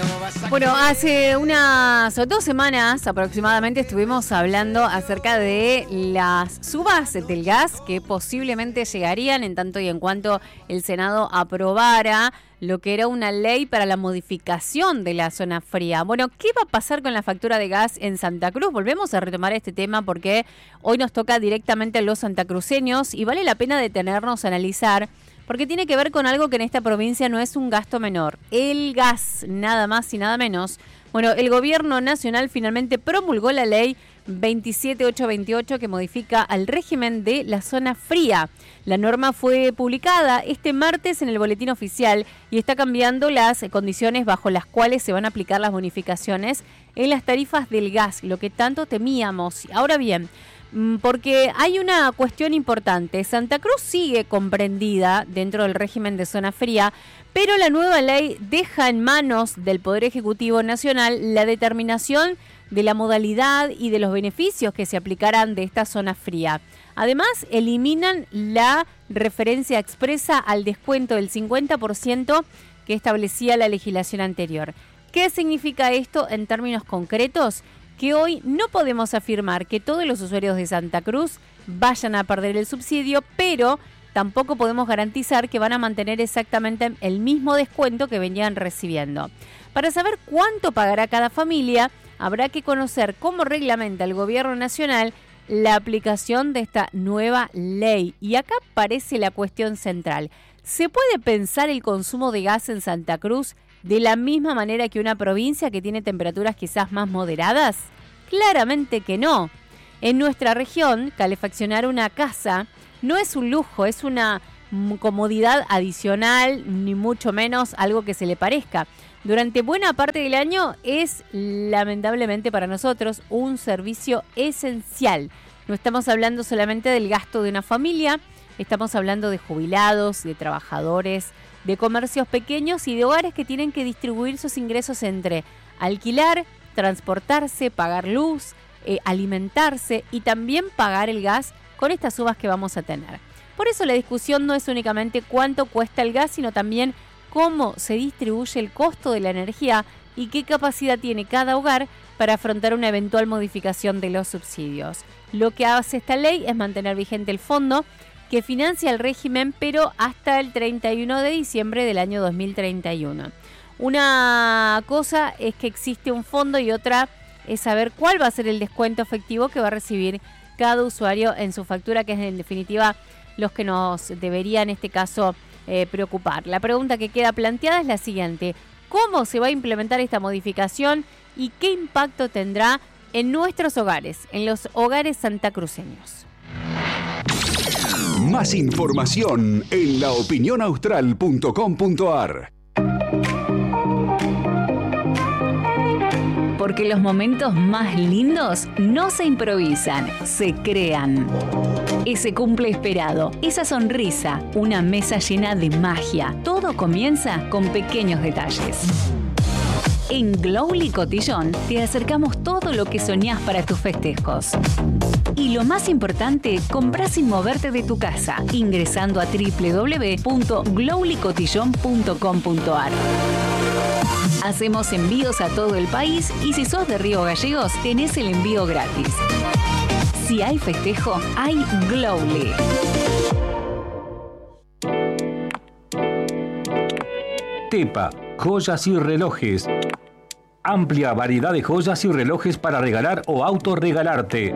Bueno, hace unas 2 semanas aproximadamente estuvimos hablando acerca de las subas del gas que posiblemente llegarían en tanto y en cuanto el Senado aprobara lo que era una ley para la modificación de la zona fría. Bueno, ¿qué va a pasar con la factura de gas en Santa Cruz? Volvemos a retomar este tema porque hoy nos toca directamente a los santacruceños y vale la pena detenernos a analizar, porque tiene que ver con algo que en esta provincia no es un gasto menor. El gas, nada más y nada menos. Bueno, el gobierno nacional finalmente promulgó la ley 27828 que modifica al régimen de la zona fría. La norma fue publicada este martes en el boletín oficial y está cambiando las condiciones bajo las cuales se van a aplicar las bonificaciones en las tarifas del gas, lo que tanto temíamos. Ahora bien, porque hay una cuestión importante. Santa Cruz sigue comprendida dentro del régimen de zona fría, pero la nueva ley deja en manos del Poder Ejecutivo Nacional la determinación de la modalidad y de los beneficios que se aplicarán de esta zona fría. Además, eliminan la referencia expresa al descuento del 50% que establecía la legislación anterior. ¿Qué significa esto en términos concretos? Que hoy no podemos afirmar que todos los usuarios de Santa Cruz vayan a perder el subsidio, pero tampoco podemos garantizar que van a mantener exactamente el mismo descuento que venían recibiendo. Para saber cuánto pagará cada familia, habrá que conocer cómo reglamenta el Gobierno Nacional la aplicación de esta nueva ley. Y acá aparece la cuestión central. ¿Se puede pensar el consumo de gas en Santa Cruz de la misma manera que una provincia que tiene temperaturas quizás más moderadas? Claramente que no. En nuestra región, calefaccionar una casa no es un lujo, es una comodidad adicional, ni mucho menos algo que se le parezca. Durante buena parte del año es, lamentablemente para nosotros, un servicio esencial. No estamos hablando solamente del gasto de una familia, estamos hablando de jubilados, de trabajadores, de comercios pequeños y de hogares que tienen que distribuir sus ingresos entre alquilar, transportarse, pagar luz, alimentarse y también pagar el gas con estas subas que vamos a tener. Por eso la discusión no es únicamente cuánto cuesta el gas, sino también cómo se distribuye el costo de la energía y qué capacidad tiene cada hogar para afrontar una eventual modificación de los subsidios. Lo que hace esta ley es mantener vigente el fondo que financia el régimen, pero hasta el 31 de diciembre del año 2031. Una cosa es que existe un fondo y otra es saber cuál va a ser el descuento efectivo que va a recibir cada usuario en su factura, que es en definitiva los que nos debería en este caso preocupar. La pregunta que queda planteada es la siguiente: ¿cómo se va a implementar esta modificación y qué impacto tendrá en nuestros hogares, en los hogares santacruceños? Más información en laopinionaustral.com.ar. Porque los momentos más lindos no se improvisan, se crean. Ese cumple esperado, esa sonrisa, una mesa llena de magia. Todo comienza con pequeños detalles. En Glowly Cotillón te acercamos todo lo que soñás para tus festejos. Y lo más importante, comprá sin moverte de tu casa, ingresando a www.glowlycotillon.com.ar. Hacemos envíos a todo el país y si sos de Río Gallegos, tenés el envío gratis. Si hay festejo, hay Glowly. Tepa, joyas y relojes. Amplia variedad de joyas y relojes para regalar o autorregalarte.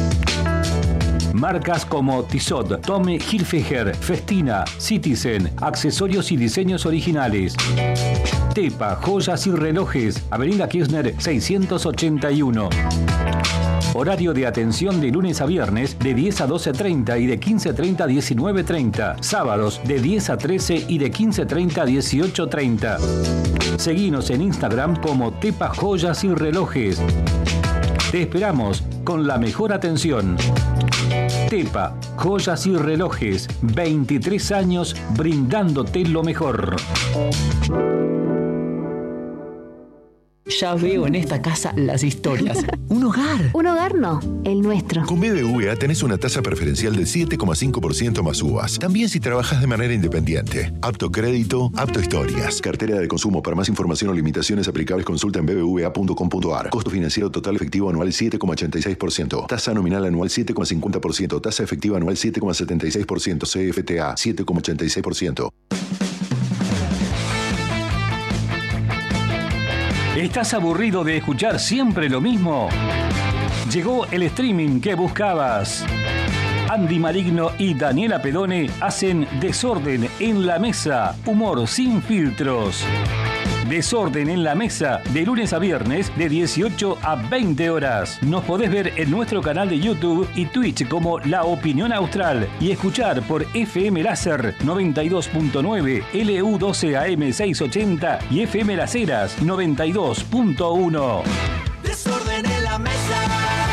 Marcas como Tissot, Tommy Hilfiger, Festina, Citizen, accesorios y diseños originales. Tepa, joyas y relojes, Avenida Kirchner 681. Horario de atención de lunes a viernes de 10 a 12:30 y de 15:30 a 19:30. Sábados de 10 a 13 y de 15:30 a 18:30. Seguinos en Instagram como Tepa Joyas y Relojes. Te esperamos con la mejor atención. Tepa, joyas y relojes, 23 años brindándote lo mejor. Ya veo en esta casa las historias. Un hogar. Un hogar no, el nuestro. Con BBVA tenés una tasa preferencial del 7,5% más uvas. También si trabajas de manera independiente. Apto crédito, apto historias. Cartera de consumo. Para más información o limitaciones aplicables, consulta en bbva.com.ar. Costo financiero total efectivo anual 7,86%. Tasa nominal anual 7,50%. Tasa efectiva anual 7,76%. CFTA 7,86%. ¿Estás aburrido de escuchar siempre lo mismo? Llegó el streaming que buscabas. Andy Maligno y Daniela Pedone hacen Desorden en la Mesa, humor sin filtros. Desorden en la Mesa, de lunes a viernes, de 18 a 20 horas. Nos podés ver en nuestro canal de YouTube y Twitch como La Opinión Austral y escuchar por FM Láser 92.9, LU12 AM 680 y FM Las Heras 92.1. Desorden en la Mesa.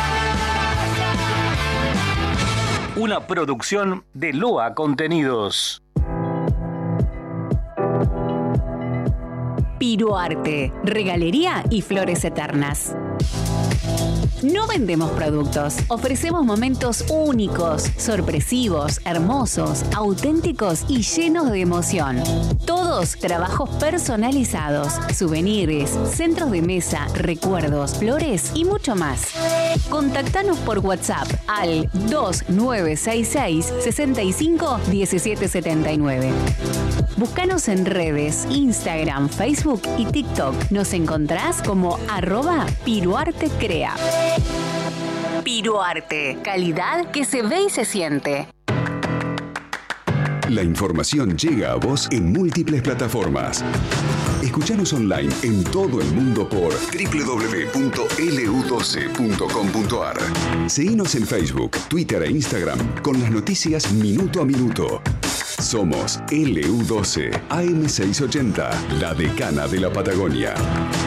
Una producción de Loa Contenidos. Piruarte, regalería y flores eternas. No vendemos productos, ofrecemos momentos únicos, sorpresivos, hermosos, auténticos y llenos de emoción. Todos trabajos personalizados, souvenirs, centros de mesa, recuerdos, flores y mucho más. Contactanos por WhatsApp al 2966 65 1779. Búscanos en redes, Instagram, Facebook y TikTok. Nos encontrás como @piruartecrea. Piruarte, calidad que se ve y se siente. La información llega a vos en múltiples plataformas. Escuchanos online en todo el mundo por www.lu12.com.ar. Seguinos en Facebook, Twitter e Instagram con las noticias minuto a minuto. Somos LU12 AM680, la decana de la Patagonia.